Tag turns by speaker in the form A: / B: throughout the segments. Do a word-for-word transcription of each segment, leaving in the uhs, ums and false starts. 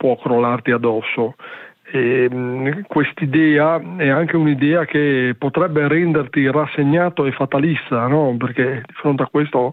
A: può crollarti addosso. E quest'idea è anche un'idea che potrebbe renderti rassegnato e fatalista, no? Perché di fronte a questo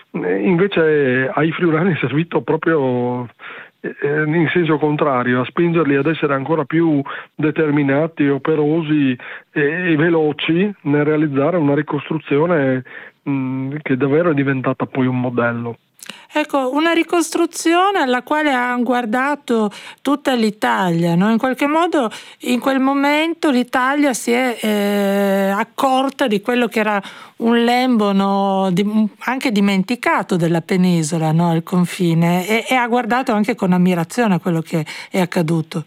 A: invece ai friulani è servito proprio in senso contrario, a spingerli ad essere ancora più determinati, operosi e, e veloci nel realizzare una ricostruzione mh, che davvero è diventata poi un modello.
B: Ecco, una ricostruzione alla quale ha guardato tutta l'Italia, no? In qualche modo in quel momento l'Italia si è eh, accorta di quello che era un lembo, no? di, anche dimenticato della penisola, no? Al confine, e, e ha guardato anche con ammirazione a quello che è accaduto.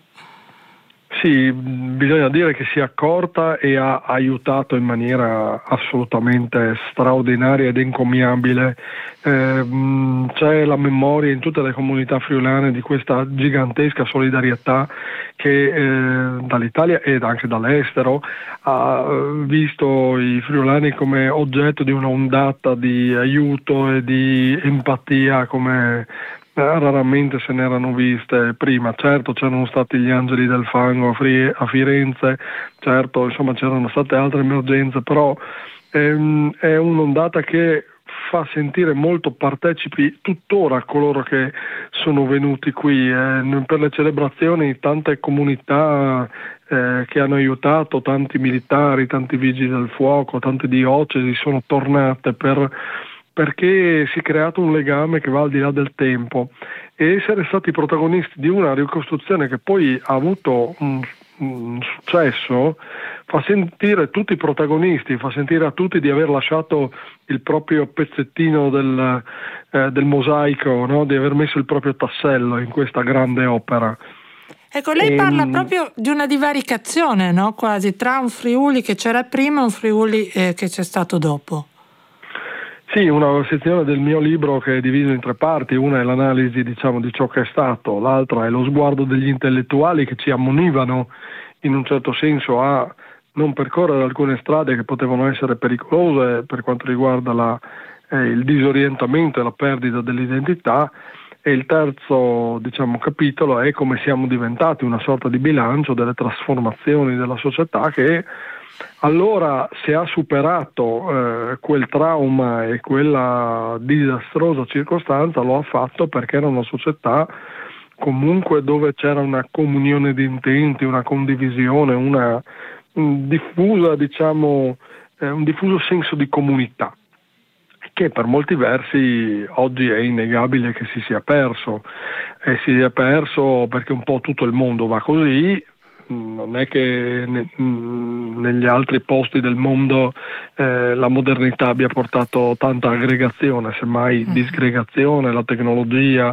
A: Sì, bisogna dire che si è accorta e ha aiutato in maniera assolutamente straordinaria ed encomiabile. Eh, c'è la memoria in tutte le comunità friulane di questa gigantesca solidarietà che eh, dall'Italia ed anche dall'estero ha visto i friulani come oggetto di un'ondata di aiuto e di empatia come raramente se ne erano viste prima. Certo, c'erano stati gli Angeli del Fango a Firenze, certo, insomma c'erano state altre emergenze, però ehm, è un'ondata che fa sentire molto partecipi tuttora coloro che sono venuti qui. Eh, per le celebrazioni tante comunità eh, che hanno aiutato, tanti militari, tanti vigili del fuoco, tante diocesi sono tornate per perché si è creato un legame che va al di là del tempo, e essere stati protagonisti di una ricostruzione che poi ha avuto un, un successo fa sentire tutti i protagonisti, fa sentire a tutti di aver lasciato il proprio pezzettino del, eh, del mosaico, no? Di aver messo il proprio tassello in questa grande opera.
B: Ecco, lei parla proprio di una divaricazione, no? Quasi tra un Friuli che c'era prima e un Friuli eh, che c'è stato dopo.
A: Sì, una sezione del mio libro che è diviso in tre parti: una è l'analisi, diciamo, di ciò che è stato, l'altra è lo sguardo degli intellettuali che ci ammonivano in un certo senso a non percorrere alcune strade che potevano essere pericolose per quanto riguarda la, eh, il disorientamento e la perdita dell'identità, e il terzo, diciamo, capitolo è come siamo diventati una sorta di bilancio delle trasformazioni della società che allora, se ha superato eh, quel trauma e quella disastrosa circostanza, lo ha fatto perché era una società comunque dove c'era una comunione di intenti, una condivisione, una un diffusa, diciamo, eh, un diffuso senso di comunità, che per molti versi oggi è innegabile che si sia perso, e si sia perso perché un po' tutto il mondo va così. Non è che ne, negli altri posti del mondo eh, la modernità abbia portato tanta aggregazione, semmai mm. disgregazione, la tecnologia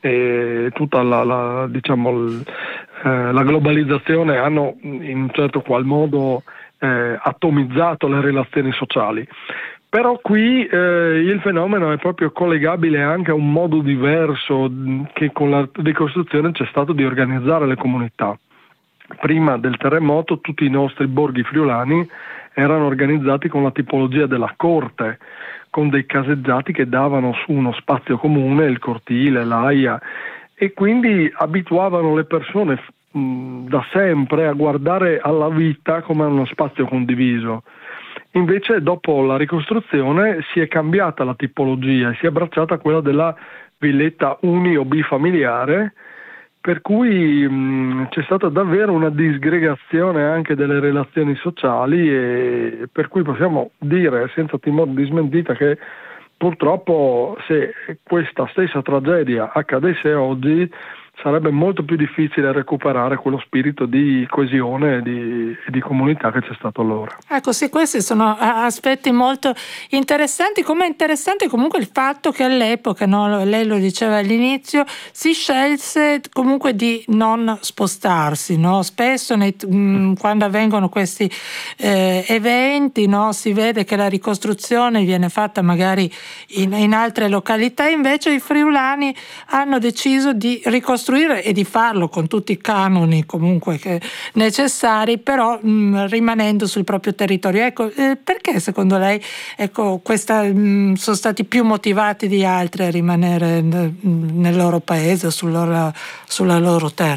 A: e tutta la, la, diciamo, l, eh, la globalizzazione hanno in un certo qual modo eh, atomizzato le relazioni sociali. Però qui eh, il fenomeno è proprio collegabile anche a un modo diverso che con la ricostruzione c'è stato di organizzare le comunità. Prima del terremoto tutti i nostri borghi friulani erano organizzati con la tipologia della corte, con dei caseggiati che davano su uno spazio comune, il cortile, l'aia, e quindi abituavano le persone mh, da sempre a guardare alla vita come a uno spazio condiviso. Invece dopo la ricostruzione si è cambiata la tipologia e si è abbracciata quella della villetta uni o bifamiliare, per cui mh, c'è stata davvero una disgregazione anche delle relazioni sociali, e per cui possiamo dire senza timore di smentita che purtroppo se questa stessa tragedia accadesse oggi sarebbe molto più difficile recuperare quello spirito di coesione e di, di comunità che c'è stato allora.
B: Ecco, sì, questi sono aspetti molto interessanti, come è interessante comunque il fatto che all'epoca, no, lei lo diceva all'inizio, si scelse comunque di non spostarsi, no? Spesso nei, mh, quando avvengono questi eh, eventi, no, si vede che la ricostruzione viene fatta magari in, in altre località, invece i friulani hanno deciso di ricostruire e di farlo con tutti i canoni comunque che necessari, però mh, rimanendo sul proprio territorio. Ecco, eh, perché secondo lei ecco, questa, mh, sono stati più motivati di altri a rimanere n- nel loro paese o sul loro, sulla loro terra?